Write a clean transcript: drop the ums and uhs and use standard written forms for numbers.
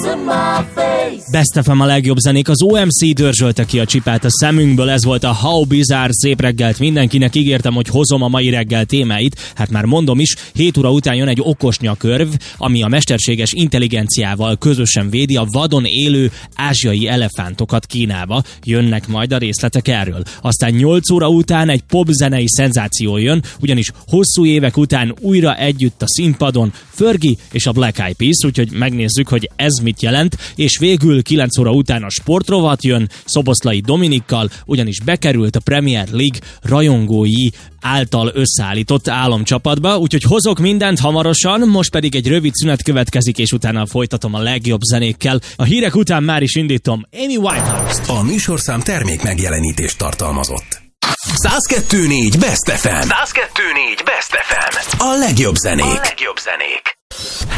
Best FM a legjobb zenék, az OMC dörzsölte ki a csipát a szemünkből, ez volt a How Bizarre. Szép reggelt mindenkinek, ígértem, hogy hozom a mai reggel témáit, hát már mondom is, 7 óra után jön egy okosnyakörv, ami a mesterséges intelligenciával közösen védi a vadon élő ázsiai elefántokat Kínába, jönnek majd a részletek erről. Aztán 8 óra után egy popzenei szenzáció jön, ugyanis hosszú évek után újra együtt a színpadon Fergie és a Black Eyed Peas, úgyhogy megnézzük, hogy ez mit jelent, és végül 9 óra után a sportrovat jön Szoboszlai Dominikkal, ugyanis bekerült a Premier League rajongói által összeállított álomcsapatba, úgyhogy hozok mindent hamarosan, most pedig egy rövid szünet következik, és utána folytatom a legjobb zenékkel. A hírek után már is indítom Amy Winehouse-t. A műsorszám termék megjelenítést tartalmazott. 102.4 Best FM. 102.4 Best FM. A legjobb zenék.